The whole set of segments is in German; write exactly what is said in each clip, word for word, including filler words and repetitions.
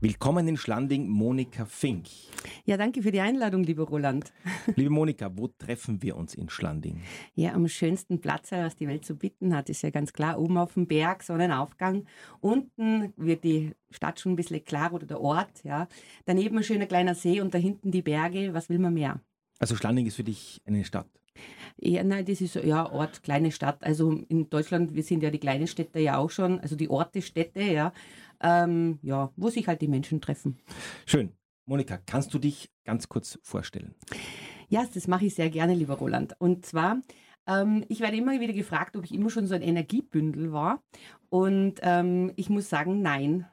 Willkommen in Schlanding, Monika Fink. Ja, danke für die Einladung, lieber Roland. Liebe Monika, wo treffen wir uns in Schlanding? Ja, am schönsten Platz, was die Welt zu bieten hat, ist ja ganz klar, oben auf dem Berg, Sonnenaufgang. Unten wird die Stadt schon ein bisschen klar oder der Ort, ja. Daneben ein schöner kleiner See und da hinten die Berge. Was will man mehr? Also Schlanding ist für dich eine Stadt? Ja, nein, das ist ja Ort, kleine Stadt. Also in Deutschland, wir sind ja die kleinen Städte ja auch schon, also die Orte, Städte, ja, ähm, ja, wo sich halt die Menschen treffen. Schön. Monika, kannst du dich ganz kurz vorstellen? Ja, das mache ich sehr gerne, lieber Roland. Und zwar, ähm, ich werde immer wieder gefragt, ob ich immer schon so ein Energiebündel war. Und ähm, ich muss sagen, nein.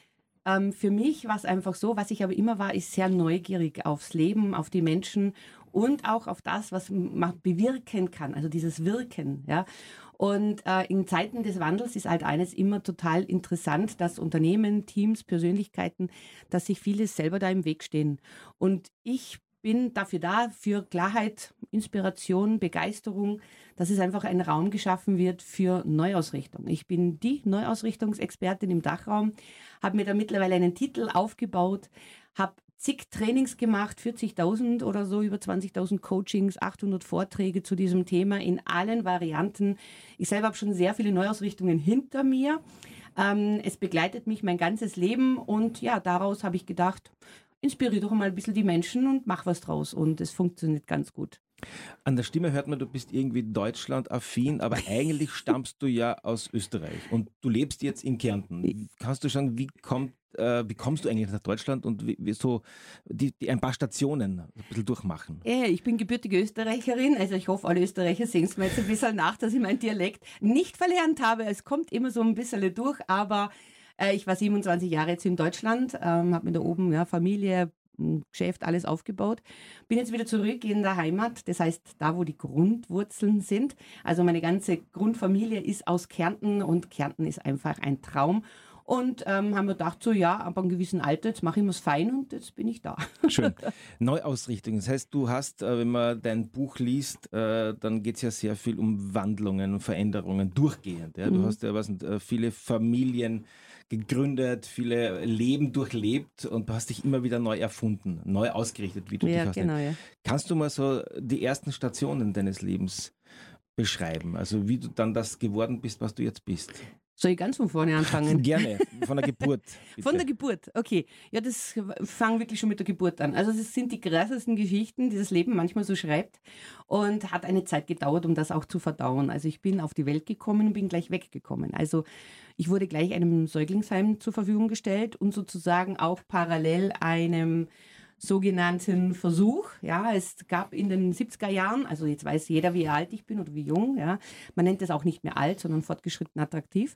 Ähm, für mich war es einfach so, was ich aber immer war, ist sehr neugierig aufs Leben, auf die Menschen und auch auf das, was man bewirken kann, also dieses Wirken, ja. Und äh, in Zeiten des Wandels ist halt eines immer total interessant, dass Unternehmen, Teams, Persönlichkeiten, dass sich vieles selber da im Weg stehen. Und ich bin dafür da, für Klarheit, Inspiration, Begeisterung, dass es einfach ein Raum geschaffen wird für Neuausrichtung. Ich bin die Neuausrichtungsexpertin im Dachraum, habe mir da mittlerweile einen Titel aufgebaut, habe zig Trainings gemacht, vierzigtausend oder so, über zwanzigtausend Coachings, achthundert Vorträge zu diesem Thema in allen Varianten. Ich selber habe schon sehr viele Neuausrichtungen hinter mir. Ähm, es begleitet mich mein ganzes Leben und ja, daraus habe ich gedacht, inspiriere doch mal ein bisschen die Menschen und mach was draus. Und es funktioniert ganz gut. An der Stimme hört man, du bist irgendwie Deutschland-affin, aber eigentlich stammst du ja aus Österreich und du lebst jetzt in Kärnten. Kannst du schon, wie, kommt, äh, wie kommst du eigentlich nach Deutschland und wie, wie so die, die ein paar Stationen ein bisschen durchmachen? Ja, ich bin gebürtige Österreicherin, also ich hoffe, alle Österreicher sehen es mir jetzt ein bisschen nach, dass ich meinen Dialekt nicht verlernt habe. Es kommt immer so ein bisschen durch, aber äh, ich war siebenundzwanzig Jahre jetzt in Deutschland, ähm, habe mir da oben ja, Familie, Geschäft, alles aufgebaut. Bin jetzt wieder zurück in der Heimat, das heißt da, wo die Grundwurzeln sind. Also meine ganze Grundfamilie ist aus Kärnten und Kärnten ist einfach ein Traum. Und ähm, haben wir gedacht, so ja, ab einem gewissen Alter, jetzt mache ich mir's fein und jetzt bin ich da. Schön. Neuausrichtung. Das heißt, du hast, äh, wenn man dein Buch liest, äh, dann geht es ja sehr viel um Wandlungen und Veränderungen durchgehend. Ja? Du Mhm. hast ja was, sind, äh, viele Familien gegründet, viele Leben durchlebt und du hast dich immer wieder neu erfunden, neu ausgerichtet, wie du Ja, dich hast. genau, ja. Kannst du mal so die ersten Stationen deines Lebens beschreiben? Also wie du dann das geworden bist, was du jetzt bist? Soll ich ganz von vorne anfangen? Gerne, von der Geburt. Bitte. Von der Geburt, okay. Ja, das fangen wirklich schon mit der Geburt an. Also es sind die krassesten Geschichten, die das Leben manchmal so schreibt und hat eine Zeit gedauert, um das auch zu verdauen. Also ich bin auf die Welt gekommen und bin gleich weggekommen. Also ich wurde gleich einem Säuglingsheim zur Verfügung gestellt und sozusagen auch parallel einem sogenannten Versuch. Ja, es gab in den siebziger Jahren, also jetzt weiß jeder, wie alt ich bin oder wie jung, ja. Man nennt es auch nicht mehr alt, sondern fortgeschritten attraktiv.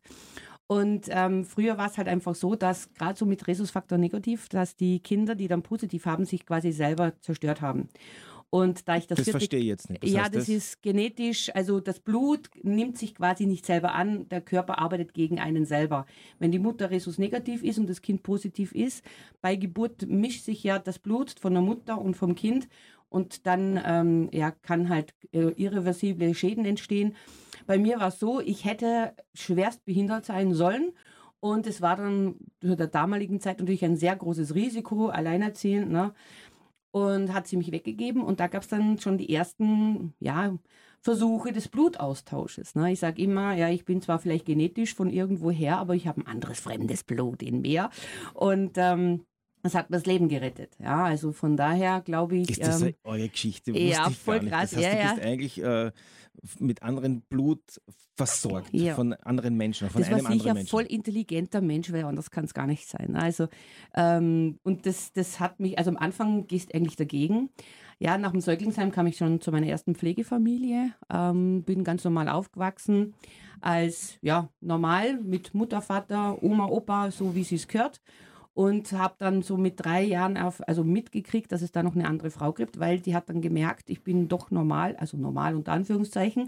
Und ähm, früher war es halt einfach so, dass gerade so mit Rhesusfaktor negativ, dass die Kinder, die dann positiv haben, sich quasi selber zerstört haben. Und da ich das, das vierte, verstehe ich jetzt nicht. Das ja, heißt, das, das ist genetisch, also das Blut nimmt sich quasi nicht selber an, der Körper arbeitet gegen einen selber. Wenn die Mutter Rhesus negativ ist und das Kind positiv ist, bei Geburt mischt sich ja das Blut von der Mutter und vom Kind und dann ähm, ja, kann halt äh, irreversible Schäden entstehen. Bei mir war es so, ich hätte schwerst behindert sein sollen. Und es war dann zu der damaligen Zeit natürlich ein sehr großes Risiko, alleinerziehend, ne? Und hat sie mich weggegeben und da gab es dann schon die ersten ja, Versuche des Blutaustausches. Ne? Ich sage immer, ja, ich bin zwar vielleicht genetisch von irgendwoher, aber ich habe ein anderes fremdes Blut in mir und ähm, das hat mir das Leben gerettet. Ja, also von daher glaube ich... Ist das ähm, eure Geschichte? ja, Wusste ich voll gar nicht. krass. Das heißt, Ja, du ja. bist eigentlich äh, mit anderem Blut versorgt Ja. von anderen Menschen, von Das war einem anderen sicher Menschen. voll intelligenter Mensch, weil anders kann es gar nicht sein. Also ähm, und das, das hat mich, also am Anfang gehst du eigentlich dagegen. Ja, nach dem Säuglingsheim kam ich schon zu meiner ersten Pflegefamilie, ähm, bin ganz normal aufgewachsen als ja normal mit Mutter, Vater, Oma, Opa, so wie sie es gehört. Und habe dann so mit drei Jahren auf, also mitgekriegt, dass es da noch eine andere Frau gibt, weil die hat dann gemerkt, ich bin doch normal, also normal unter Anführungszeichen.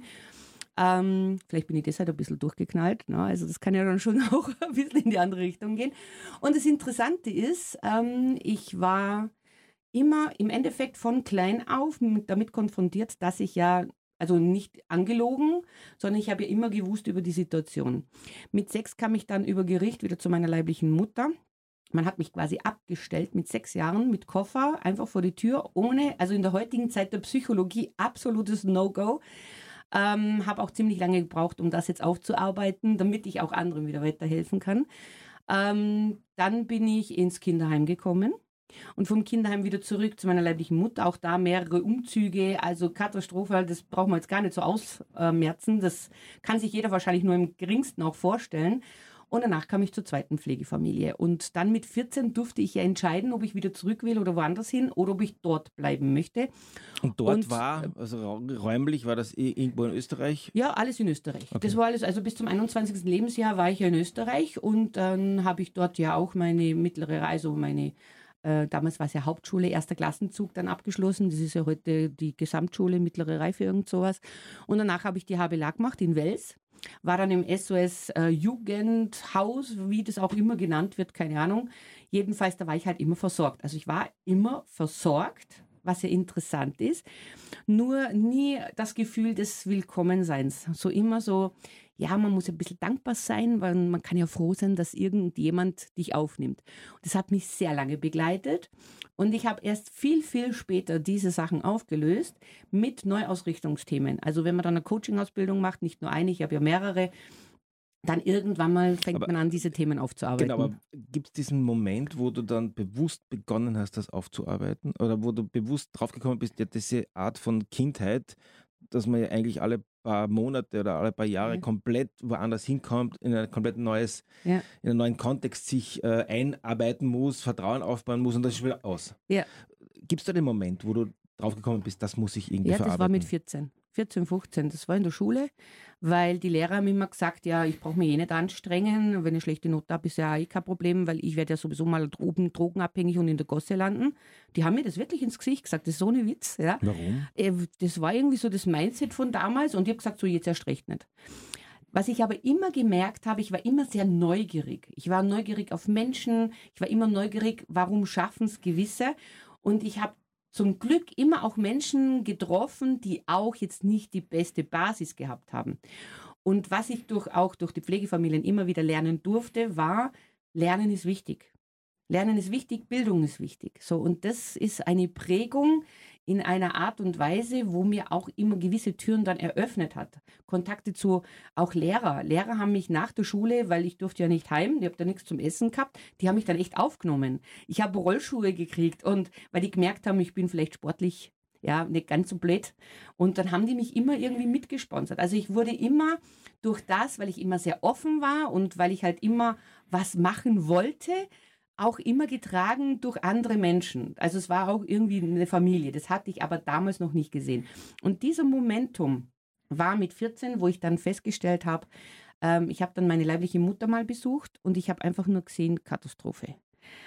Ähm, vielleicht bin ich deshalb ein bisschen durchgeknallt. Ne? Also das kann ja dann schon auch ein bisschen in die andere Richtung gehen. Und das Interessante ist, ähm, ich war immer im Endeffekt von klein auf mit, damit konfrontiert, dass ich ja, also nicht angelogen, sondern ich habe ja immer gewusst über die Situation. Mit sechs kam ich dann über Gericht wieder zu meiner leiblichen Mutter. Man hat mich quasi abgestellt mit sechs Jahren, mit Koffer, einfach vor die Tür, ohne, also in der heutigen Zeit der Psychologie absolutes No-Go. Ähm, habe auch ziemlich lange gebraucht, um das jetzt aufzuarbeiten, damit ich auch anderen wieder weiterhelfen kann. Ähm, dann bin ich ins Kinderheim gekommen und vom Kinderheim wieder zurück zu meiner leiblichen Mutter. Auch da mehrere Umzüge, also Katastrophe, das braucht man jetzt gar nicht so ausmerzen. Das kann sich jeder wahrscheinlich nur im geringsten auch vorstellen. Und danach kam ich zur zweiten Pflegefamilie. Und dann mit vierzehn durfte ich ja entscheiden, ob ich wieder zurück will oder woanders hin oder ob ich dort bleiben möchte. Und dort Und, war, also räumlich, war das irgendwo in Österreich? Ja, alles in Österreich. Okay. Das war alles, also bis zum einundzwanzigsten Lebensjahr war ich ja in Österreich und dann habe ich dort ja auch meine mittlere, also meine, äh, damals war es ja Hauptschule, erster Klassenzug dann abgeschlossen. Das ist ja heute die Gesamtschule, mittlere Reife, irgend sowas. Und danach habe ich die H B L A gemacht in Wels. War dann im S O S äh, Jugendhaus, wie das auch immer genannt wird, keine Ahnung. Jedenfalls, da war ich halt immer versorgt. Also ich war immer versorgt, was ja interessant ist. Nur nie das Gefühl des Willkommenseins. So immer so, ja, man muss ein bisschen dankbar sein, weil man kann ja froh sein, dass irgendjemand dich aufnimmt. Das hat mich sehr lange begleitet und ich habe erst viel, viel später diese Sachen aufgelöst mit Neuausrichtungsthemen. Also wenn man dann eine Coaching-Ausbildung macht, nicht nur eine, ich habe ja mehrere, dann irgendwann mal fängt Aber- man an, diese Themen aufzuarbeiten. Genau, aber gibt es diesen Moment, wo du dann bewusst begonnen hast, das aufzuarbeiten? Oder wo du bewusst draufgekommen bist, ja, diese Art von Kindheit, dass man ja eigentlich alle paar Monate oder alle paar Jahre Ja. komplett woanders hinkommt, in ein komplett neues, Ja. in einen neuen Kontext sich äh, einarbeiten muss, Vertrauen aufbauen muss und das ist wieder aus. Ja. Gibt es da den Moment, wo du draufgekommen bist, das muss ich irgendwie Ja, verarbeiten? das war mit vierzehn. vierzehn, fünfzehn, das war in der Schule, weil die Lehrer haben immer gesagt, ja, ich brauche mich eh nicht anstrengen, wenn ich schlechte Note habe, ist ja eh kein Problem, weil ich werde ja sowieso mal drogen, drogenabhängig und in der Gosse landen. Die haben mir das wirklich ins Gesicht gesagt, das ist so ein Witz. Ja. Warum? Äh, Das war irgendwie so das Mindset von damals und ich habe gesagt, so jetzt erst recht nicht. Was ich aber immer gemerkt habe, ich war immer sehr neugierig. Ich war neugierig auf Menschen, ich war immer neugierig, warum schaffen es gewisse. Und ich habe zum Glück immer auch Menschen getroffen, die auch jetzt nicht die beste Basis gehabt haben. Und was ich durch, auch durch die Pflegefamilien immer wieder lernen durfte, war, Lernen ist wichtig. Lernen ist wichtig, Bildung ist wichtig. So, und das ist eine Prägung in einer Art und Weise, wo mir auch immer gewisse Türen dann eröffnet hat. Kontakte zu auch Lehrer. Lehrer haben mich nach der Schule, weil ich durfte ja nicht heim, ich habe da nichts zum Essen gehabt, die haben mich dann echt aufgenommen. Ich habe Rollschuhe gekriegt und weil die gemerkt haben, ich bin vielleicht sportlich, ja, nicht ganz so blöd. Und dann haben die mich immer irgendwie mitgesponsert. Also ich wurde immer durch das, weil ich immer sehr offen war und weil ich halt immer was machen wollte, auch immer getragen durch andere Menschen. Also es war auch irgendwie eine Familie. Das hatte ich aber damals noch nicht gesehen. Und dieser Momentum war mit vierzehn, wo ich dann festgestellt habe, ähm, ich habe dann meine leibliche Mutter mal besucht und ich habe einfach nur gesehen, Katastrophe.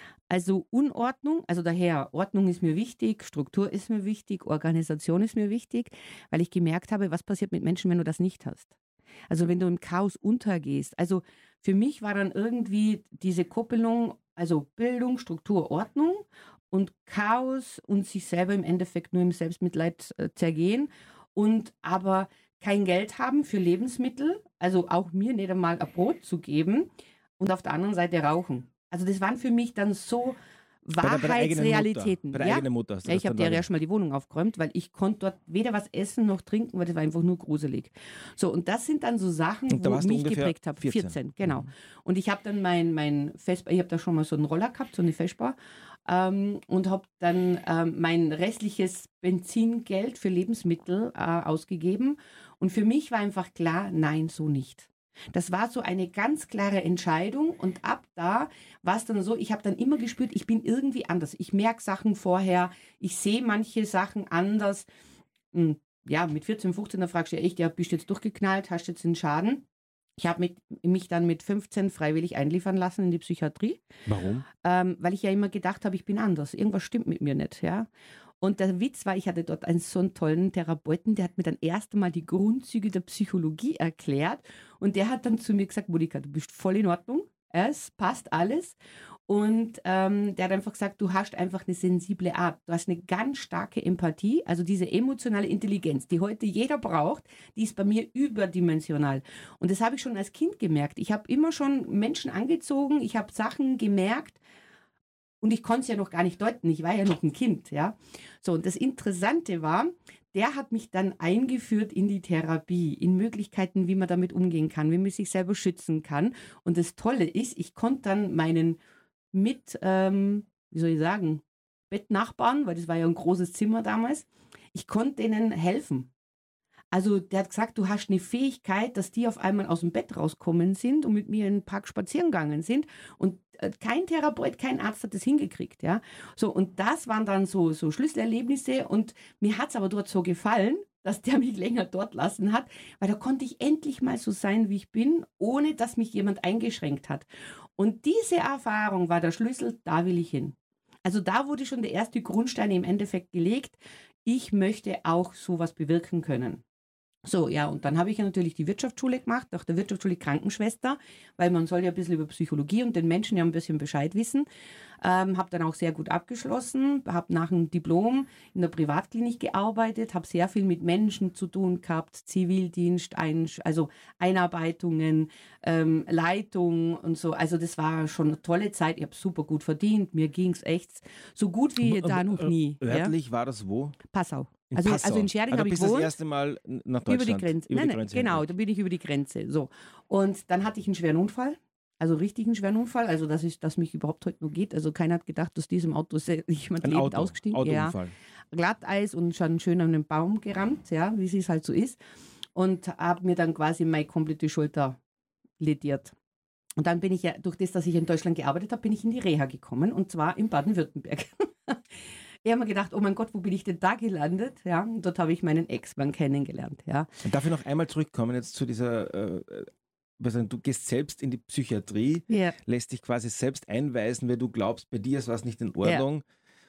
Also Unordnung, also daher, Ordnung ist mir wichtig, Struktur ist mir wichtig, Organisation ist mir wichtig, weil ich gemerkt habe, was passiert mit Menschen, wenn du das nicht hast. Also wenn du im Chaos untergehst. Also für mich war dann irgendwie diese Koppelung, also Bildung, Struktur, Ordnung und Chaos und sich selber im Endeffekt nur im Selbstmitleid äh, zergehen und aber kein Geld haben für Lebensmittel, also auch mir nicht einmal ein Brot zu geben und auf der anderen Seite rauchen. Also das waren für mich dann so Bei der- bei der eigenen Wahrheitsrealitäten. Mutter. Bei der ja? eigenen Mutter hast du Ja, das ich habe dann der ja wahrgenommen. schon mal die Wohnung aufgeräumt, weil ich konnte dort weder was essen noch trinken, weil das war einfach nur gruselig. So, und das sind dann so Sachen, Und da wo warst du mich ungefähr geprägt haben. vierzehn. vierzehn, genau. Mhm. Und ich habe dann mein, mein Vespa, ich habe da schon mal so einen Roller gehabt, so eine Vespa, ähm, und habe dann ähm, mein restliches Benzingeld für Lebensmittel äh, ausgegeben. Und für mich war einfach klar, nein, so nicht. Das war so eine ganz klare Entscheidung und ab da war es dann so, ich habe dann immer gespürt, ich bin irgendwie anders. Ich merke Sachen vorher, ich sehe manche Sachen anders. Hm, Ja, mit vierzehn, fünfzehn, da fragst du ja echt, ja, bist du jetzt durchgeknallt, hast du jetzt einen Schaden? Ich habe mich dann mit fünfzehn freiwillig einliefern lassen in die Psychiatrie, Warum? ähm, weil ich ja immer gedacht habe, ich bin anders. Irgendwas stimmt mit mir nicht, ja. Und der Witz war, ich hatte dort einen so einen tollen Therapeuten, der hat mir dann erst einmal die Grundzüge der Psychologie erklärt und der hat dann zu mir gesagt, Monika, du bist voll in Ordnung, es passt alles. Und ähm, der hat einfach gesagt, du hast einfach eine sensible Art, du hast eine ganz starke Empathie, also diese emotionale Intelligenz, die heute jeder braucht, die ist bei mir überdimensional. Und das habe ich schon als Kind gemerkt. Ich habe immer schon Menschen angezogen, ich habe Sachen gemerkt, Und ich konnte es ja noch gar nicht deuten, ich war ja noch ein Kind, ja. So, und das Interessante war, der hat mich dann eingeführt in die Therapie, in Möglichkeiten, wie man damit umgehen kann, wie man sich selber schützen kann. Und das Tolle ist, ich konnte dann meinen mit, ähm, wie soll ich sagen, Bettnachbarn, weil das war ja ein großes Zimmer damals, ich konnte denen helfen. Also der hat gesagt, du hast eine Fähigkeit, dass die auf einmal aus dem Bett rauskommen sind und mit mir in den Park spazieren gegangen sind. Und äh, kein Therapeut, kein Arzt hat das hingekriegt. Ja? So, und das waren dann so, so Schlüsselerlebnisse. Und mir hat es aber dort so gefallen, dass der mich länger dort lassen hat, weil da konnte ich endlich mal so sein, wie ich bin, ohne dass mich jemand eingeschränkt hat. Und diese Erfahrung war der Schlüssel, da will ich hin. Also da wurde schon der erste Grundstein im Endeffekt gelegt. Ich möchte auch sowas bewirken können. So, ja, und dann habe ich ja natürlich die Wirtschaftsschule gemacht, nach der Wirtschaftsschule Krankenschwester, weil man soll ja ein bisschen über Psychologie und den Menschen ja ein bisschen Bescheid wissen. Ähm, habe dann auch sehr gut abgeschlossen, habe nach dem Diplom in der Privatklinik gearbeitet, habe sehr viel mit Menschen zu tun gehabt, Zivildienst, ein, also Einarbeitungen, ähm, Leitung und so. Also das war schon eine tolle Zeit, ich habe super gut verdient, mir ging es echt so gut wie da noch nie. Örtlich ja? war das wo? Passau. In Also, Passau. also in Schering also habe ich bist das gewohnt. erste Mal nach Deutschland. Über die Grenze. Über Nein, die nein, Grenze genau, hinweg. da bin ich über die Grenze. So. Und dann hatte ich einen schweren Unfall. Also richtigen schweren Unfall. Also dass, ich, dass mich überhaupt heute noch geht. Also keiner hat gedacht, aus diesem Auto ist jemand Ein lebend Auto, ausgestiegen. Autounfall. Ja. Glatteis und schon schön an den Baum gerammt, ja, wie es halt so ist. Und habe mir dann quasi meine komplette Schulter lediert. Und dann bin ich ja, durch das, dass ich in Deutschland gearbeitet habe, bin ich in die Reha gekommen. Und zwar in Baden-Württemberg. Ich habe mir gedacht, oh mein Gott, wo bin ich denn da gelandet? Ja, und dort habe ich meinen Ex-Mann kennengelernt. Ja. Und darf ich noch einmal zurückkommen jetzt zu dieser, äh, du gehst selbst in die Psychiatrie, Ja. lässt dich quasi selbst einweisen, weil du glaubst, bei dir ist was nicht in Ordnung,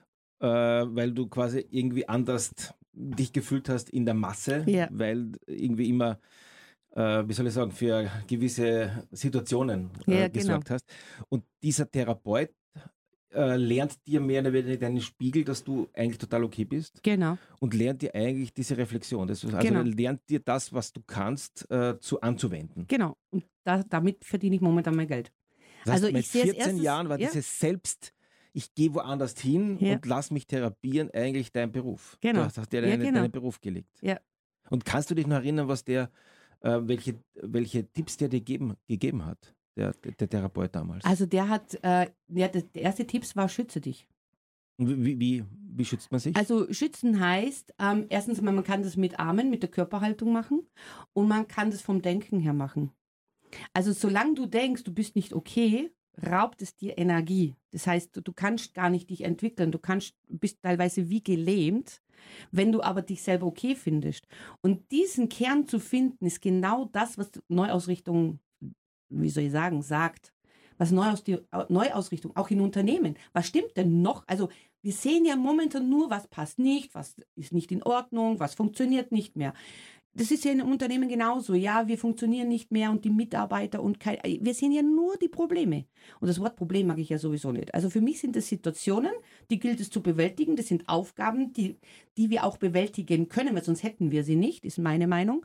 ja. äh, weil du quasi irgendwie anders dich gefühlt hast in der Masse, ja. weil irgendwie immer, äh, wie soll ich sagen, für gewisse Situationen äh, ja, gesorgt genau. hast. Und dieser Therapeut Äh, lernt dir mehr oder weniger deinen Spiegel, dass du eigentlich total okay bist. Genau. Und lernt dir eigentlich diese Reflexion. Das ist, also Genau. lernt dir das, was du kannst, äh, zu anzuwenden. Genau. Und da, damit verdiene ich momentan mein Geld. Das heißt, also mit ich sehe vierzehn erstes, Jahren war ja. dieses Selbst, ich gehe woanders hin Ja. und lass mich therapieren, eigentlich dein Beruf. Genau. Du hast, hast dir Ja, deine, genau. deinen Beruf gelegt. Ja. Und kannst du dich noch erinnern, was der, äh, welche, welche Tipps der dir geben, gegeben hat? Der, der Therapeut damals. Also der hat, äh, ja, der, der erste Tipp war, schütze dich. Und wie, wie, wie schützt man sich? Also schützen heißt, ähm, erstens mal, man kann das mit Armen, mit der Körperhaltung machen und man kann das vom Denken her machen. Also solange du denkst, du bist nicht okay, raubt es dir Energie. Das heißt, du, du kannst gar nicht dich entwickeln, du kannst, bist teilweise wie gelähmt, wenn du aber dich selber okay findest. Und diesen Kern zu finden, ist genau das, was Neuausrichtung, wie soll ich sagen, sagt. Was Neuaus die, Neuausrichtung, auch in Unternehmen. Was stimmt denn noch? Also wir sehen ja momentan nur, was passt nicht, was ist nicht in Ordnung, was funktioniert nicht mehr. Das ist ja in einem Unternehmen genauso. Ja, wir funktionieren nicht mehr und die Mitarbeiter und kein, wir sehen ja nur die Probleme. Und das Wort Problem mag ich ja sowieso nicht. Also für mich sind das Situationen, die gilt es zu bewältigen. Das sind Aufgaben, die, die wir auch bewältigen können, weil sonst hätten wir sie nicht, ist meine Meinung.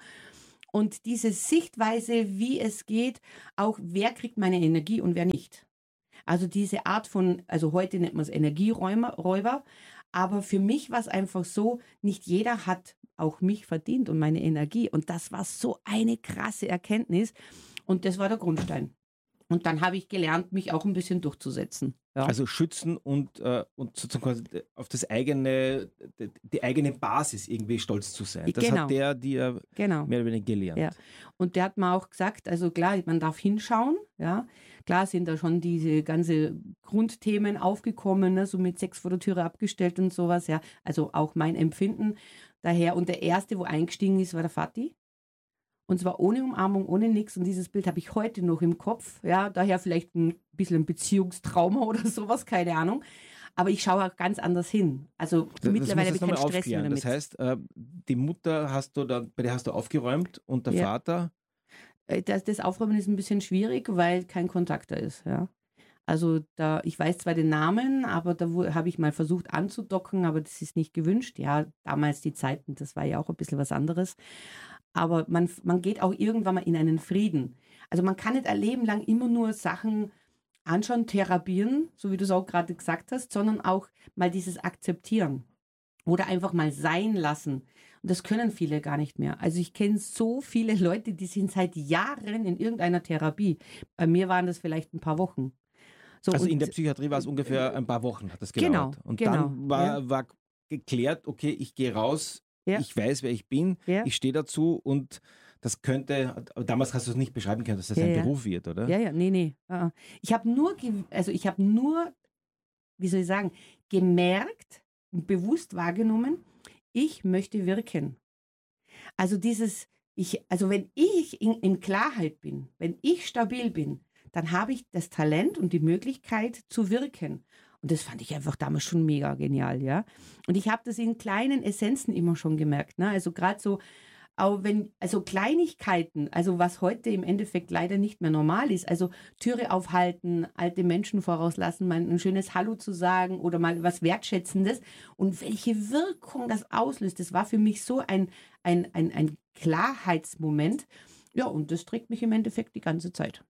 Und diese Sichtweise, wie es geht, auch wer kriegt meine Energie und wer nicht. Also diese Art von, also heute nennt man es Energieräuber, aber für mich war es einfach so, nicht jeder hat auch mich verdient und meine Energie. Und das war so eine krasse Erkenntnis und das war der Grundstein. Und dann habe ich gelernt, mich auch ein bisschen durchzusetzen. Ja. Also schützen und, äh, und sozusagen auf das eigene, die, die eigene Basis irgendwie stolz zu sein. Das genau. hat der dir genau. mehr oder weniger gelernt. Ja. Und der hat mir auch gesagt, also klar, man darf hinschauen, ja. Klar sind da schon diese ganze Grundthemen aufgekommen, ne, so mit Sex vor der Türe abgestellt und sowas, ja. Also auch mein Empfinden daher. Und der erste, wo eingestiegen ist, war der Vati. Und zwar ohne Umarmung, ohne nichts. Und dieses Bild habe ich heute noch im Kopf. Ja, daher vielleicht ein bisschen ein Beziehungstrauma oder sowas, keine Ahnung. Aber ich schaue auch ganz anders hin. Also Das, mittlerweile das habe ich keinen Stress mehr damit. Das heißt, äh, die Mutter hast du dann, bei der hast du aufgeräumt und der ja. Vater? Das, das Aufräumen ist ein bisschen schwierig, weil kein Kontakt da ist. Ja. Also da, ich weiß zwar den Namen, aber da habe ich mal versucht anzudocken, aber das ist nicht gewünscht. Ja, damals die Zeiten, das war ja auch ein bisschen was anderes. Aber man, man geht auch irgendwann mal in einen Frieden. Also man kann nicht ein Leben lang immer nur Sachen anschauen, therapieren, so wie du es auch gerade gesagt hast, sondern auch mal dieses Akzeptieren oder einfach mal sein lassen. Und das können viele gar nicht mehr. Also ich kenne so viele Leute, die sind seit Jahren in irgendeiner Therapie. Bei mir waren das vielleicht ein paar Wochen. So, Also in und der Psychiatrie war es ungefähr ein paar Wochen, hat das genau, gedauert. Und genau, dann war, ja, war geklärt, okay, ich gehe raus, ja, ich weiß, wer ich bin, ja, ich stehe dazu und das könnte, aber damals hast du es nicht beschreiben können, dass das ja, ein ja, Beruf wird, oder? ja, ja, nee, nee. äh, äh. Ich habe nur, gew- also ich habe nur, wie soll ich sagen, gemerkt und bewusst wahrgenommen, ich möchte wirken. Also dieses, ich, also wenn ich in, in Klarheit bin, wenn ich stabil bin, dann habe ich das Talent und die Möglichkeit zu wirken. Und das fand ich einfach damals schon mega genial, ja. Und ich habe das in kleinen Essenzen immer schon gemerkt, ne? Also gerade so, auch wenn, also Kleinigkeiten, also was heute im Endeffekt leider nicht mehr normal ist, also Türe aufhalten, alte Menschen vorauslassen, mal ein schönes Hallo zu sagen oder mal was Wertschätzendes und welche Wirkung das auslöst, das war für mich so ein, ein, ein, ein Klarheitsmoment. Ja, und das trägt mich im Endeffekt die ganze Zeit.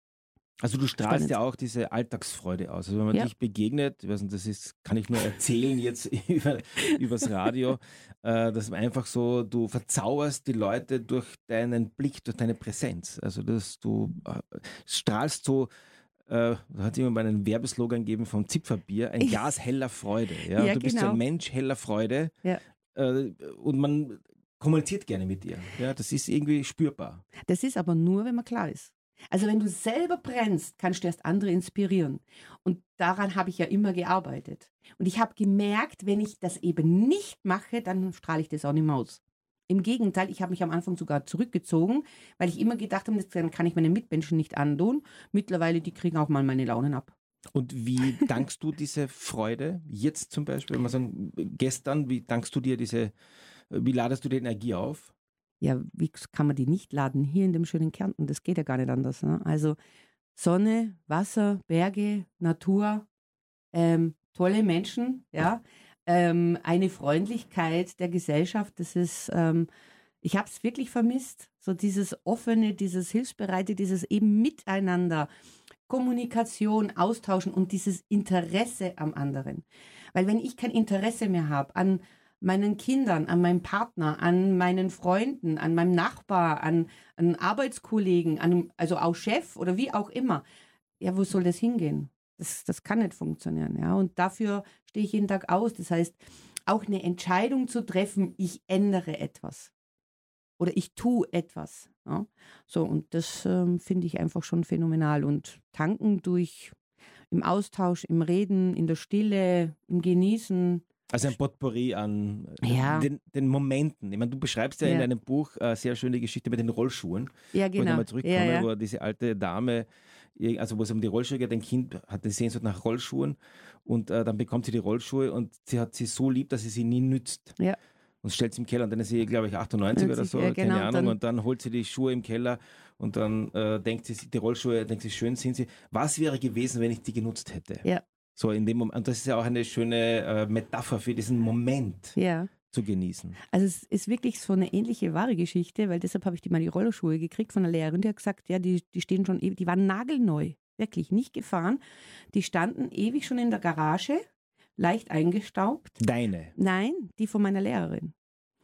Also du strahlst Spannend. ja auch diese Alltagsfreude aus. Also wenn man Ja, dich begegnet, ich weiß nicht, das ist, kann ich nur erzählen jetzt über, übers Radio, äh, dass man einfach so, du verzauberst die Leute durch deinen Blick, durch deine Präsenz. Also dass du äh, strahlst so, äh, da hat jemand mal einen Werbeslogan gegeben vom Zipferbier, ein Glas heller Freude. Ja? Und ja, du bist so ein genau. Mensch heller Freude Ja. äh, und man kommuniziert gerne mit dir. Ja? Das ist irgendwie spürbar. Das ist aber nur, wenn man klar ist. Also wenn du selber brennst, kannst du erst andere inspirieren. Und daran habe ich ja immer gearbeitet. Und ich habe gemerkt, wenn ich das eben nicht mache, dann strahle ich das auch nicht mehr aus. Im Gegenteil, ich habe mich am Anfang sogar zurückgezogen, weil ich immer gedacht habe, das kann ich meinen Mitmenschen nicht antun. Mittlerweile, die kriegen auch mal meine Launen ab. Und wie dankst du diese Freude jetzt zum Beispiel, wenn wir sagen, gestern, wie dankst du dir diese, wie ladest du die Energie auf? Ja, wie kann man die nicht laden? Hier in dem schönen Kärnten, das geht ja gar nicht anders. Ne? Also Sonne, Wasser, Berge, Natur, ähm, tolle Menschen, ja, ähm, eine Freundlichkeit der Gesellschaft, das ist, ähm, ich habe es wirklich vermisst, so dieses offene, dieses Hilfsbereite, dieses eben Miteinander, Kommunikation, Austauschen und dieses Interesse am anderen. Weil wenn ich kein Interesse mehr habe an meinen Kindern, an meinem Partner, an meinen Freunden, an meinem Nachbar, an, an Arbeitskollegen, an, also auch Chef oder wie auch immer, ja, wo soll das hingehen? Das, das kann nicht funktionieren, ja. Und dafür stehe ich jeden Tag aus. Das heißt, auch eine Entscheidung zu treffen, ich ändere etwas oder ich tue etwas. Ja. So, und das ähm, finde ich einfach schon phänomenal. Und tanken durch im Austausch, im Reden, in der Stille, im Genießen. Also ein Potpourri an äh, Ja, den, den Momenten. Ich meine, du beschreibst ja in ja, deinem Buch äh, sehr schön die Geschichte mit den Rollschuhen, ja, wo ich genau. nochmal Ja, zurückkomme, ja, wo diese alte Dame, ir- also wo es um die Rollschuhe geht, ein Kind hatte Sehnsucht nach Rollschuhen und äh, dann bekommt sie die Rollschuhe und sie hat sie so lieb, dass sie sie nie nützt. ja. Und stellt sie im Keller und dann ist sie, glaube ich, achtundneunzig oder neunzig, so, ja, keine genau. Ahnung. Dann, Und dann holt sie die Schuhe im Keller und dann äh, denkt sie, die Rollschuhe, denkt sie, schön sind sie. Was wäre gewesen, wenn ich die genutzt hätte? ja, So in dem Moment, und das ist ja auch eine schöne äh, Metapher für diesen Moment ja. zu genießen. Also es ist wirklich so eine ähnliche wahre Geschichte, weil deshalb habe ich die mal die Rollerschuhe gekriegt von der Lehrerin, die hat gesagt, ja, die, die stehen schon ewig, die waren nagelneu, wirklich nicht gefahren. Die standen ewig schon in der Garage, leicht eingestaubt. Deine. Nein, die von meiner Lehrerin.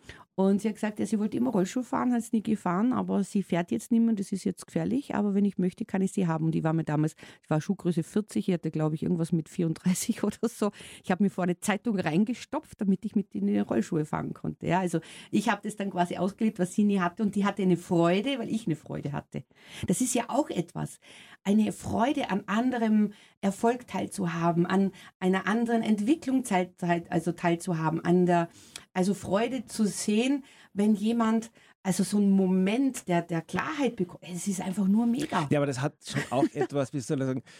Und sie hat gesagt, ja, sie wollte immer Rollschuh fahren, hat es nie gefahren, aber sie fährt jetzt nicht mehr, das ist jetzt gefährlich, aber wenn ich möchte, kann ich sie haben. Und die war mir damals, ich war Schuhgröße vierzig, ich hatte, glaube ich, irgendwas mit vierunddreißig oder so. Ich habe mir vor eine Zeitung reingestopft, damit ich mit in die Rollschuhe fahren konnte. Ja, also ich habe das dann quasi ausgelebt, was sie nie hatte und die hatte eine Freude, weil ich eine Freude hatte. Das ist ja auch etwas, eine Freude an anderem Erfolg teilzuhaben, an einer anderen Entwicklung teil, also teilzuhaben, an der, also Freude zu sehen, wenn jemand, also so einen Moment der, der Klarheit bekommt. Es ist einfach nur mega. Ja, aber das hat schon auch etwas, wie soll ich sagen,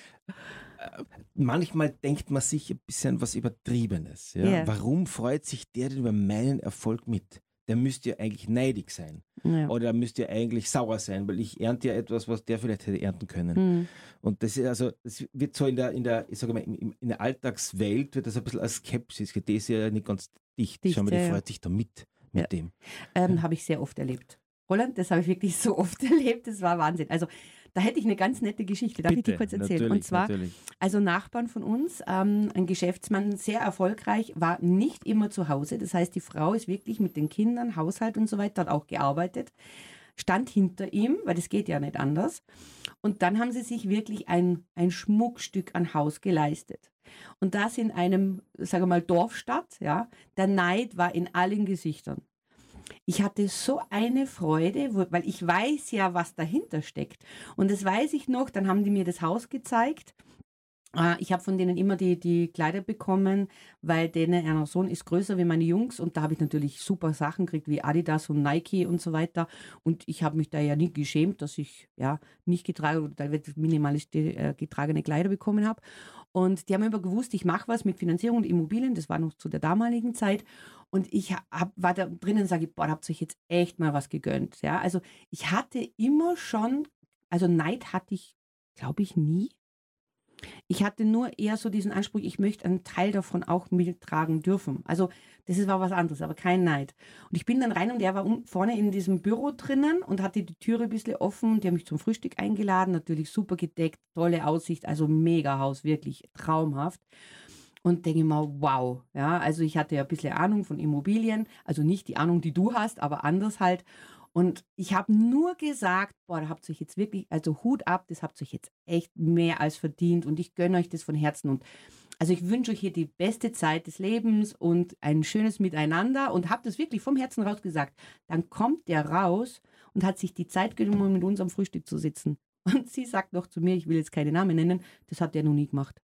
äh, manchmal denkt man sich ein bisschen was Übertriebenes. Ja? Ja. Warum freut sich der denn über meinen Erfolg mit? Der müsste ja eigentlich neidig sein. Ja. Oder der müsste ja eigentlich sauer sein, weil ich ernte ja etwas, was der vielleicht hätte ernten können. Hm. Und das ist also, das wird so in der, in der, ich sage mal, in, in der Alltagswelt wird das ein bisschen als Skepsis. Die ist ja nicht ganz dicht. Dicht, Schau mal, die ja, ja. freut sich da mit, mit Ja. dem. Ähm, habe ich sehr oft erlebt. Roland, das habe ich wirklich so oft erlebt, das war Wahnsinn. Also da hätte ich eine ganz nette Geschichte. Darf Bitte, ich die kurz erzählen? natürlich, Und zwar, natürlich. also Nachbarn von uns, ähm, ein Geschäftsmann, sehr erfolgreich, war nicht immer zu Hause. Das heißt, die Frau ist wirklich mit den Kindern, Haushalt und so weiter, hat auch gearbeitet, stand hinter ihm, weil das geht ja nicht anders. Und dann haben sie sich wirklich ein, ein Schmuckstück an Haus geleistet. Und das in einem, sagen wir mal, Dorfstadt, ja, der Neid war in allen Gesichtern. Ich hatte so eine Freude, wo, weil ich weiß ja, was dahinter steckt. Und das weiß ich noch, dann haben die mir das Haus gezeigt. Ich habe von denen immer die, die Kleider bekommen, weil denen, ihr Sohn ist größer wie meine Jungs und da habe ich natürlich super Sachen gekriegt wie Adidas und Nike und so weiter und ich habe mich da ja nie geschämt, dass ich ja nicht getragen oder teilweise minimalistisch äh, getragene Kleider bekommen habe und die haben immer gewusst, ich mache was mit Finanzierung und Immobilien, das war noch zu der damaligen Zeit und ich hab, war da drinnen und sage, boah, da habt ihr euch jetzt echt mal was gegönnt. Ja? Also ich hatte immer schon, also Neid hatte ich, glaube ich, nie. Ich hatte nur eher so diesen Anspruch, ich möchte einen Teil davon auch mittragen dürfen. Also das war was anderes, aber kein Neid. Und ich bin dann rein und er war vorne in diesem Büro drinnen und hatte die Türe ein bisschen offen. Die haben mich zum Frühstück eingeladen, natürlich super gedeckt, tolle Aussicht, also mega Haus, wirklich traumhaft. Und denke mal, wow, ja, also ich hatte ja ein bisschen Ahnung von Immobilien, also nicht die Ahnung, die du hast, aber anders halt. Und ich habe nur gesagt, boah, da habt ihr euch jetzt wirklich, also Hut ab, das habt ihr euch jetzt echt mehr als verdient und ich gönne euch das von Herzen. Und also ich wünsche euch hier die beste Zeit des Lebens und ein schönes Miteinander und habe das wirklich vom Herzen raus gesagt. Dann kommt der raus und hat sich die Zeit genommen, um mit uns am Frühstück zu sitzen. Und sie sagt noch zu mir, ich will jetzt keine Namen nennen, das hat er noch nie gemacht.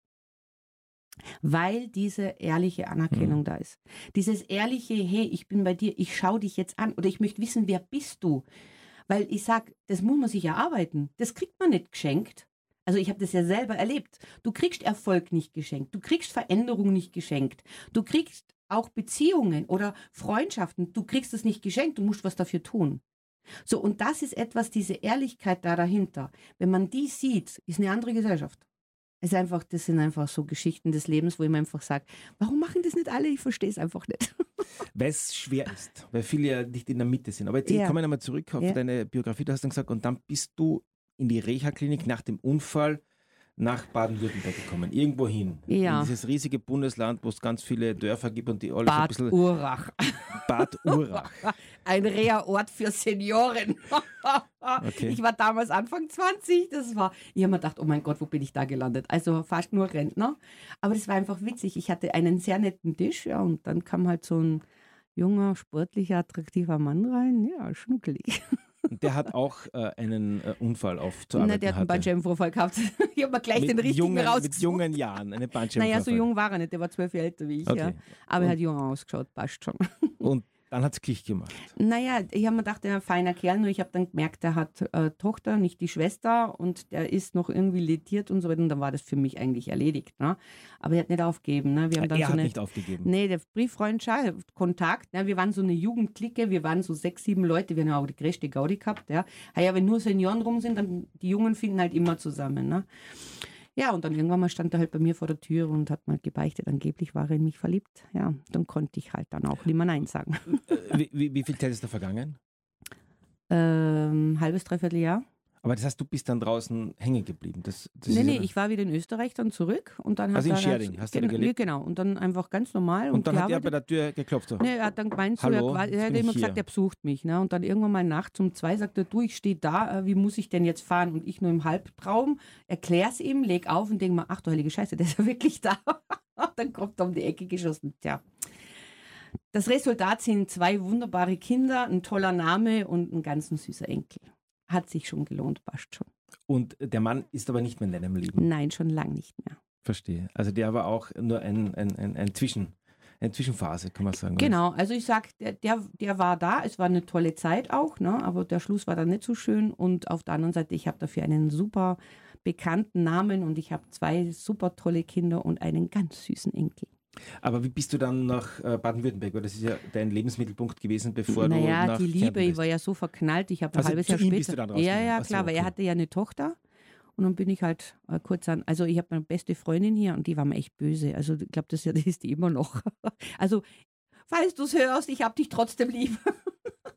Weil diese ehrliche Anerkennung mhm. da ist. Dieses ehrliche, hey, ich bin bei dir, ich schaue dich jetzt an oder ich möchte wissen, wer bist du? Weil ich sage, das muss man sich erarbeiten. Das kriegt man nicht geschenkt. Also ich habe das ja selber erlebt. Du kriegst Erfolg nicht geschenkt. Du kriegst Veränderung nicht geschenkt. Du kriegst auch Beziehungen oder Freundschaften. Du kriegst das nicht geschenkt. Du musst was dafür tun. So, und das ist etwas, diese Ehrlichkeit da dahinter. Wenn man die sieht, ist eine andere Gesellschaft. Es ist einfach, das sind einfach so Geschichten des Lebens, wo ich mir einfach sage, warum machen das nicht alle? Ich verstehe es einfach nicht. Weil es schwer ist, weil viele ja nicht in der Mitte sind. Aber jetzt ja. kommen wir nochmal zurück auf ja. deine Biografie. Du hast dann gesagt, und dann bist du in die Reha-Klinik nach dem Unfall nach Baden-Württemberg gekommen, irgendwo hin. Ja. In dieses riesige Bundesland, wo es ganz viele Dörfer gibt und die alle Bad so ein bisschen... Urach. Bad Urach. Ein Reha-Ort für Senioren. Okay. Ich war damals Anfang zwanzig, das war, ich habe mir gedacht, oh mein Gott, wo bin ich da gelandet? Also fast nur Rentner. Aber das war einfach witzig. Ich hatte einen sehr netten Tisch, ja, und dann kam halt so ein junger, sportlicher, attraktiver Mann rein. Ja, schnuckelig. Der hat auch äh, einen äh, Unfall aufzuarbeiten. Nein, der hat einen Bandscheibenvorfall gehabt. Ich habe mir gleich mit den richtigen jungen, rausgesucht. Mit jungen Jahren, eine Bandscheibenvorfall. Naja, so jung war er nicht, der war zwölf Jahre älter wie ich. Okay. Ja. Aber und, er hat jung ausgeschaut, passt schon. Und dann hat es Klick gemacht. Naja, ich habe mir gedacht, er ist ein feiner Kerl, nur ich habe dann gemerkt, er hat äh, Tochter, nicht die Schwester und der ist noch irgendwie lediert und so weiter und dann war das für mich eigentlich erledigt. Ne? Aber er hat nicht aufgegeben. Ne? Wir haben dann er so hat eine, nicht aufgegeben? Nee, der Brieffreundschaft, Kontakt. Ne? Wir waren so eine Jugendklicke, wir waren so sechs, sieben Leute, wir haben ja auch die größte Gaudi gehabt. Ja, ja, wenn nur Senioren rum sind, dann die Jungen finden halt immer zusammen. Ne? Ja, und dann irgendwann mal stand er halt bei mir vor der Tür und hat mal gebeichtet, angeblich war er in mich verliebt. Ja, dann konnte ich halt dann auch nicht mehr Nein sagen. Wie, wie, wie viel Zeit ist da vergangen? Ähm, halbes, dreiviertel Jahr. Aber das heißt, du bist dann draußen hängen geblieben? Das, das nee, ist nee, ja ich war wieder in Österreich dann zurück. Und dann also hat in Scherding hast du da gelebt? Genau, und dann einfach ganz normal. Und, und dann gearbeitet. hat er bei der Tür geklopft? So. Nee, er hat dann gemeint, so, Hallo, er, er hat immer gesagt, er besucht mich. Ne? Und dann irgendwann mal nachts um zwei sagt er, du, ich stehe da, wie muss ich denn jetzt fahren? Und ich nur im Halbtraum, erklär's ihm, leg auf und denke mal, ach du heilige Scheiße, der ist ja wirklich da. Dann kommt er um die Ecke geschossen. Tja. Das Resultat sind zwei wunderbare Kinder, ein toller Name und ein ganz süßer Enkel. Hat sich schon gelohnt, passt schon. Und der Mann ist aber nicht mehr in deinem Leben? Nein, schon lange nicht mehr. Verstehe. Also der war auch nur ein, ein, ein, ein Zwischen, eine Zwischenphase, kann man sagen. Genau, also ich sage, der, der, der war da, es war eine tolle Zeit auch, ne? Aber der Schluss war dann nicht so schön. Und auf der anderen Seite, ich habe dafür einen super bekannten Namen und ich habe zwei super tolle Kinder und einen ganz süßen Enkel. Aber wie bist du dann nach äh, Baden-Württemberg? Weil das ist ja dein Lebensmittelpunkt gewesen, bevor naja, du nach Naja, die Liebe, ich war ja so verknallt, ich habe ein also halbes Jahr zu ihm später. Bist du dann ja, ja, Achso, klar, weil okay. er hatte ja eine Tochter und dann bin ich halt äh, kurz an, also ich habe meine beste Freundin hier und die war mir echt böse, also ich glaube, das, das ist die immer noch. Also, falls du es hörst, ich habe dich trotzdem lieb.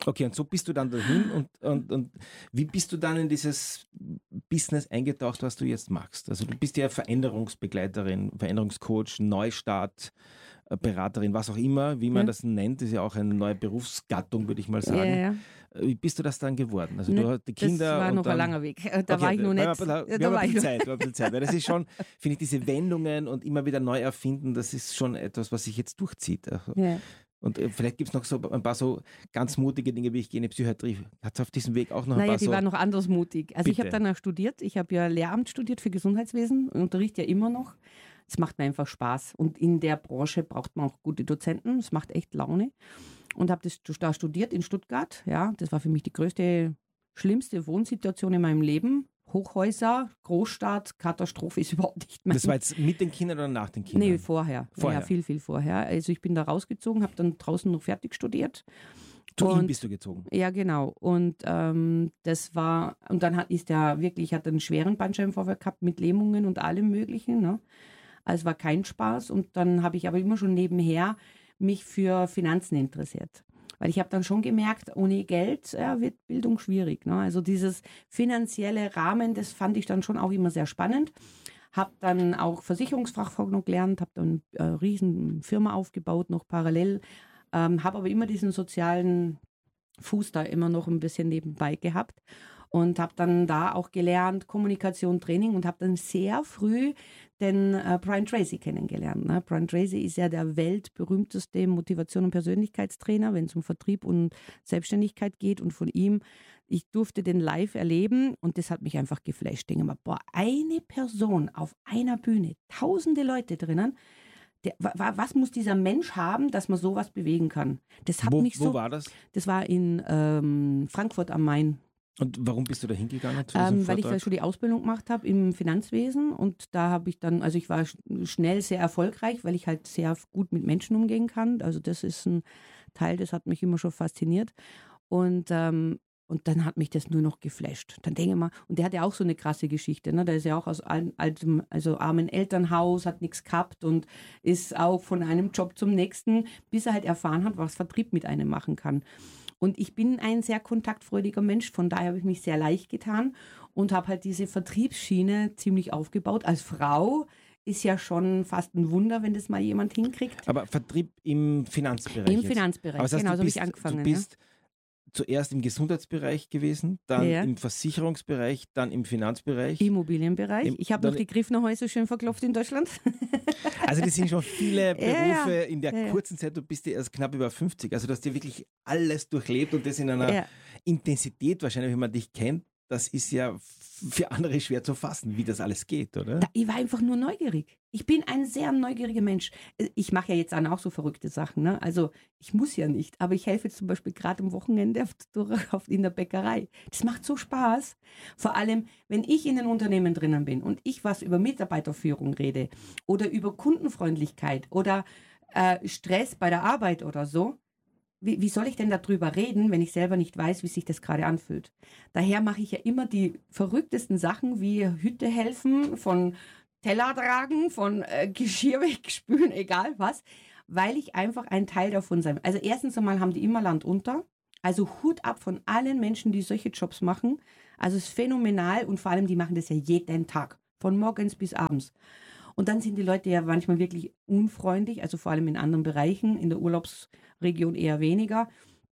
Okay, und so bist du dann dahin und, und, und wie bist du dann in dieses Business eingetaucht, was du jetzt machst? Also du bist ja Veränderungsbegleiterin, Veränderungscoach, Neustart, äh, Beraterin, was auch immer, wie man Ja. das nennt, ist ja auch eine neue Berufsgattung, würde ich mal Ja, sagen. ja. Äh, Wie bist du das dann geworden? Also Ne, du hast die Kinder das war und noch dann... ein langer Weg. Äh, Da Okay, war ich noch wir haben nicht. ein bisschen, wir Da haben war ein ich bisschen noch. Zeit, wir haben ein bisschen Zeit, weil das ist schon, finde ich, diese Wendungen und immer wieder neu erfinden, das ist schon etwas, was sich jetzt durchzieht. Also, Ja. und äh, vielleicht gibt es noch so ein paar so ganz mutige Dinge, wie ich gehe in die Psychiatrie. Hat es auf diesem Weg auch noch ein Naja, paar die so... war noch anders mutig. Also ich habe Bitte. dann auch studiert. Ich habe ja Lehramt studiert für Gesundheitswesen und unterrichte ja immer noch. Es macht mir einfach Spaß. Und in der Branche braucht man auch gute Dozenten. Es macht echt Laune. Und habe das da studiert in Stuttgart. Ja, das war für mich die größte, schlimmste Wohnsituation in meinem Leben. Hochhäuser, Großstadt, Katastrophe ist überhaupt nicht mein. Das war jetzt mit den Kindern oder nach den Kindern? Nee, vorher. Vorher. Ja, viel, viel vorher. Also ich bin da rausgezogen, habe dann draußen noch fertig studiert. Zu ihm Und- bist du gezogen. Ja, genau. Und ähm, das war, und dann hat, ist er wirklich, hat einen schweren Bandscheibenvorfall gehabt mit Lähmungen und allem Möglichen. Ne? Also es war kein Spaß. Und dann habe ich aber immer schon nebenher mich für Finanzen interessiert. Weil ich habe dann schon gemerkt, ohne Geld ja, wird Bildung schwierig. Ne? Also dieses finanzielle Rahmen, das fand ich dann schon auch immer sehr spannend. Habe dann auch Versicherungsfachfrau noch gelernt, habe dann eine riesen Firma aufgebaut, noch parallel. Ähm, habe aber immer diesen sozialen Fuß da immer noch ein bisschen nebenbei gehabt und habe dann da auch gelernt, Kommunikation, Training und habe dann sehr früh den äh, Brian Tracy kennengelernt. Ne? Brian Tracy ist ja der weltberühmteste Motivation- und Persönlichkeitstrainer, wenn es um Vertrieb und Selbstständigkeit geht und von ihm, ich durfte den live erleben und das hat mich einfach geflasht. Ich denke mal, boah, eine Person auf einer Bühne, tausende Leute drinnen, der, wa, wa, was muss dieser Mensch haben, dass man sowas bewegen kann? Das hat Wo, mich wo so. war das? Das war in ähm, Frankfurt am Main, Und warum bist du da hingegangen zu diesem ähm, weil ich Vortrag? da schon die Ausbildung gemacht habe im Finanzwesen und da habe ich dann, also ich war sch- schnell sehr erfolgreich, weil ich halt sehr gut mit Menschen umgehen kann. Also das ist ein Teil, das hat mich immer schon fasziniert. Und ähm, und dann hat mich das nur noch geflasht. Dann denke ich mal, und der hat ja auch so eine krasse Geschichte. Ne? Der ist ja auch aus al- altem, also armen Elternhaus, hat nichts gehabt und ist auch von einem Job zum nächsten, bis er halt erfahren hat, was Vertrieb mit einem machen kann. Und ich bin ein sehr kontaktfreudiger Mensch, von daher habe ich mich sehr leicht getan und habe halt diese Vertriebsschiene ziemlich aufgebaut. Als Frau ist ja schon fast ein Wunder, wenn das mal jemand hinkriegt. Aber Vertrieb im Finanzbereich Im jetzt. Finanzbereich, Aber das heißt, genau, du so habe bist, ich angefangen. Du bist zuerst im Gesundheitsbereich gewesen, dann Ja. im Versicherungsbereich, dann im Finanzbereich. ja. Immobilienbereich. Im- Ich habe dann- noch die Griffnerhäuser schön verklopft in Deutschland. Also das sind schon viele Ja, Berufe in der ja, ja. kurzen Zeit, du bist ja erst knapp über fünfzig. Also du hast ja wirklich alles durchlebt und das in einer Ja. Intensität wahrscheinlich, wenn man dich kennt, das ist ja für andere schwer zu fassen, wie das alles geht, oder? Da, ich war einfach nur neugierig. Ich bin ein sehr neugieriger Mensch. Ich mache ja jetzt dann auch so verrückte Sachen. Ne? Also ich muss ja nicht, aber ich helfe jetzt zum Beispiel gerade am Wochenende auf, durch- auf, in der Bäckerei. Das macht so Spaß. Vor allem, wenn ich in den Unternehmen drinnen bin und ich was über Mitarbeiterführung rede oder über Kundenfreundlichkeit oder äh, Stress bei der Arbeit oder so. Wie, wie soll ich denn darüber reden, wenn ich selber nicht weiß, wie sich das gerade anfühlt? Daher mache ich ja immer die verrücktesten Sachen wie Hütte helfen, von Teller tragen, von äh, Geschirr wegspülen, egal was, weil ich einfach ein Teil davon sein will. Also erstens einmal haben die immer Land unter. Also Hut ab von allen Menschen, die solche Jobs machen. Also es ist phänomenal und vor allem, die machen das ja jeden Tag, von morgens bis abends. Und dann sind die Leute ja manchmal wirklich unfreundlich, also vor allem in anderen Bereichen, in der Urlaubsregion eher weniger.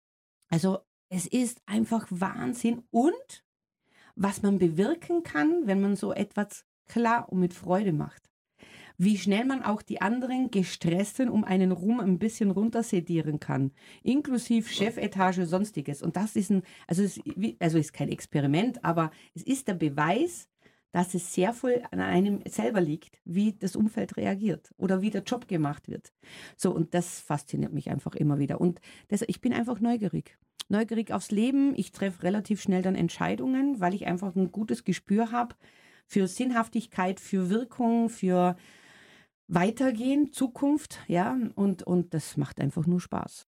Also es ist einfach Wahnsinn. Und was man bewirken kann, wenn man so etwas klar und mit Freude macht. Wie schnell man auch die anderen Gestressten um einen rum ein bisschen runtersedieren kann. Inklusive Chefetage, sonstiges. Und das ist ein, also es ist, wie- also ist kein Experiment, aber es ist der Beweis, dass es sehr viel an einem selber liegt, wie das Umfeld reagiert oder wie der Job gemacht wird. So, und das fasziniert mich einfach immer wieder. Und das, ich bin einfach neugierig. Neugierig aufs Leben. Ich treffe relativ schnell dann Entscheidungen, weil ich einfach ein gutes Gespür habe für Sinnhaftigkeit, für Wirkung, für Weitergehen, Zukunft, ja, und, und das macht einfach nur Spaß.